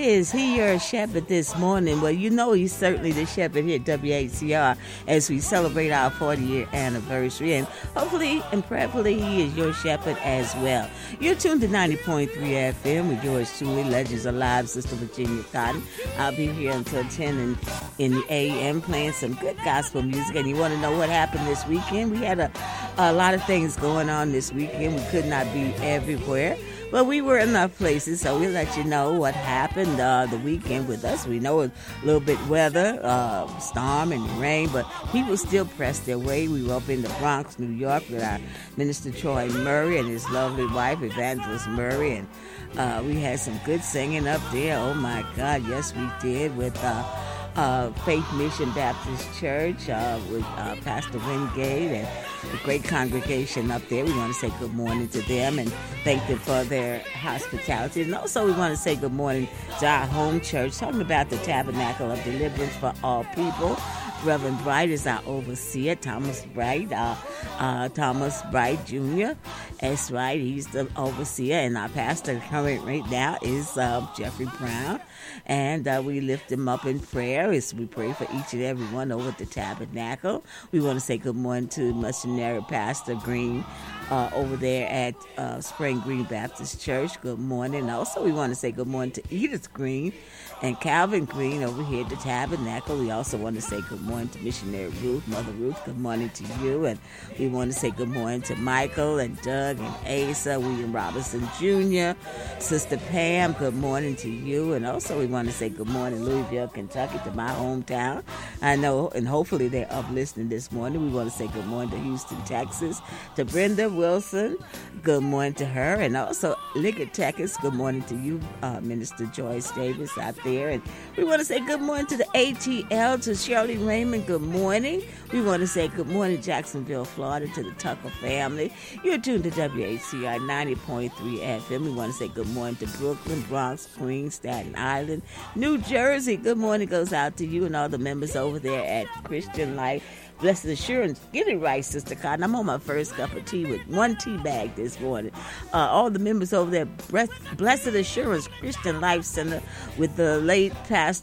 is he your shepherd this morning? Well, you know he's certainly the shepherd here at WHCR as we celebrate our 40-year anniversary. And hopefully and prayerfully he is your shepherd as well. You're tuned to 90.3 FM with yours truly, Legends Alive, Sister Virginia Cotton. I'll be here until 10 in the a.m. playing some good gospel music. And you want to know what happened this weekend? We had a lot of things going on this weekend. We could not be everywhere. But we were in enough places, so we'll let you know what happened the weekend with us. We know a little bit weather, storm and rain, but people still pressed their way. We were up in the Bronx, New York with our Minister Troy Murray and his lovely wife, Evangelist Murray, and we had some good singing up there. Oh, my God, yes, we did, with Faith Mission Baptist Church with Pastor Wingate and the great congregation up there. We want to say good morning to them and thank them for their hospitality. And also we want to say good morning to our home church, talking about the Tabernacle of Deliverance for All People. Reverend Bright is our overseer, Thomas Bright Jr. That's right, he's the overseer, and our pastor current right now is Jeffrey Brown, and we lift him up in prayer as we pray for each and every one over at the Tabernacle. We want to say good morning to missionary Pastor Green over there at Spring Green Baptist Church. Good morning. Also, we want to say good morning to Edith Green and Calvin Green over here at the Tabernacle. We also want to say good morning to Missionary Ruth, Mother Ruth. Good morning to you. And we want to say good morning to Michael and Doug and Asa, William Robinson Jr., Sister Pam. Good morning to you. And also we want to say good morning, Louisville, Kentucky, to my hometown. I know, and hopefully they're up listening this morning. We want to say good morning to Houston, Texas, to Brenda Wilson. Good morning to her. And also Liggett, Texas. Good morning to you, Minister Joyce Davis out there. And we want to say good morning to the ATL, to Shirley Raymond. Good morning. We want to say good morning, Jacksonville, Florida, to the Tucker family. You're tuned to WHCR 90.3 FM. We want to say good morning to Brooklyn, Bronx, Queens, Staten Island, New Jersey. Good morning goes out to you and all the members over there at Christian Life Blessed Assurance. Get it right, Sister Cotton. I'm on my first cup of tea with one tea bag this morning. All the members over there, Blessed Assurance Christian Life Center with the late Pastor